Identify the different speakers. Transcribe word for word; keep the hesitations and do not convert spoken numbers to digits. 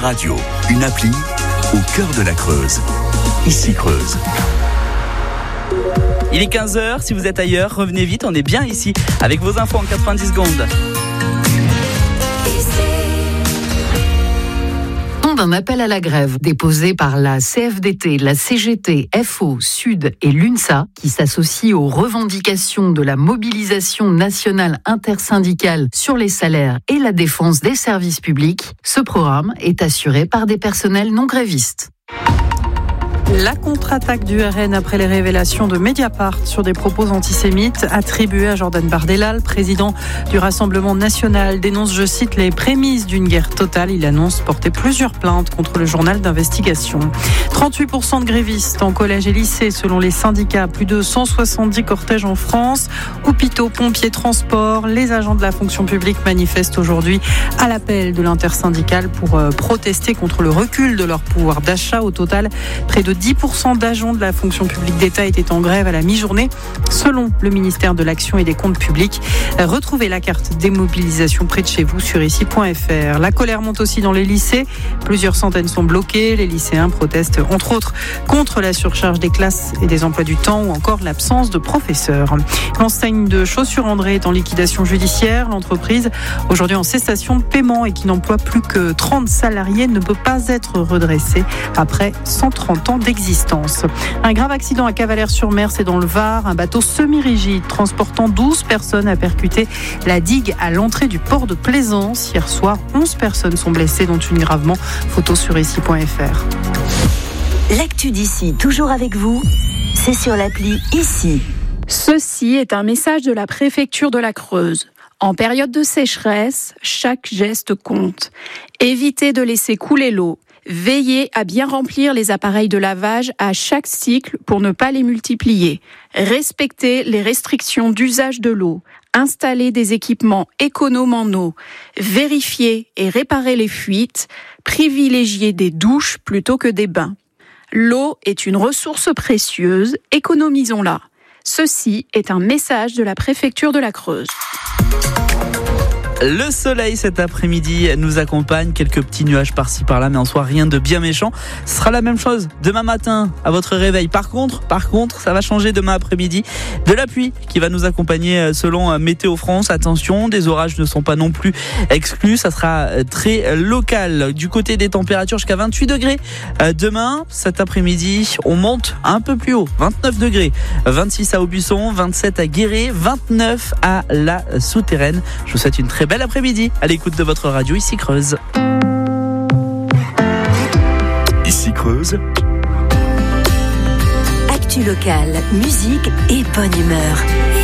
Speaker 1: radio, une appli au cœur de la Creuse. Ici Creuse.
Speaker 2: Il est quinze heures, si vous êtes ailleurs, revenez vite, on est bien ici avec vos infos en quatre-vingt-dix secondes.
Speaker 3: D'un appel à la grève déposé par la C F D T, la C G T, F O, Sud et l'UNSA, qui s'associent aux revendications de la mobilisation nationale intersyndicale sur les salaires et la défense des services publics, ce programme est assuré par des personnels non grévistes.
Speaker 4: La contre-attaque du R N après les révélations de Mediapart sur des propos antisémites attribués à Jordan Bardella, le président du Rassemblement national, dénonce, je cite, les prémices d'une guerre totale. Il annonce porter plusieurs plaintes contre le journal d'investigation. trente-huit pour cent de grévistes en collège et lycée selon les syndicats. Plus de cent soixante-dix cortèges en France. Hôpitaux, pompiers, transports. Les agents de la fonction publique manifestent aujourd'hui à l'appel de l'intersyndicale pour protester contre le recul de leur pouvoir d'achat. Au total, près de dix pour cent d'agents de la fonction publique d'État étaient en grève à la mi-journée, selon le ministère de l'Action et des Comptes publics. Retrouvez la carte des mobilisations près de chez vous sur ici point f r. La colère monte aussi dans les lycées. Plusieurs centaines sont bloquées. Les lycéens protestent, entre autres, contre la surcharge des classes et des emplois du temps ou encore l'absence de professeurs. L'enseigne de Chaussures André est en liquidation judiciaire. L'entreprise, aujourd'hui en cessation de paiement et qui n'emploie plus que trente salariés, ne peut pas être redressée après cent trente ans d'existence. Un grave accident à Cavalère-sur-Mer, c'est dans le Var. Un bateau semi-rigide transportant douze personnes a percuté la digue à l'entrée du port de Plaisance. Hier soir, onze personnes sont blessées, dont une gravement. Photo sur ici point f r.
Speaker 5: L'actu d'ici, toujours avec vous, c'est sur l'appli Ici.
Speaker 6: Ceci est un message de la préfecture de la Creuse. En période de sécheresse, chaque geste compte. Évitez de laisser couler l'eau. Veillez à bien remplir les appareils de lavage à chaque cycle pour ne pas les multiplier. Respectez les restrictions d'usage de l'eau. Installez des équipements économes en eau. Vérifiez et réparez les fuites. Privilégiez des douches plutôt que des bains. L'eau est une ressource précieuse, économisons-la. Ceci est un message de la préfecture de la Creuse.
Speaker 2: Le soleil cet après-midi nous accompagne, quelques petits nuages par-ci par-là, mais en soi rien de bien méchant. Ce sera la même chose demain matin à votre réveil. Par contre, par contre, ça va changer demain après-midi. De la pluie qui va nous accompagner selon Météo France. Attention, des orages ne sont pas non plus exclus. Ça sera très local. Du côté des températures, jusqu'à vingt-huit degrés. Demain, cet après-midi, on monte un peu plus haut. vingt-neuf degrés. vingt-six à Aubusson, vingt-sept à Guéret, vingt-neuf à La Souterraine. Je vous souhaite une très belle après-midi à l'écoute de votre radio Ici Creuse.
Speaker 1: Ici Creuse.
Speaker 5: Actu locale, musique et bonne humeur.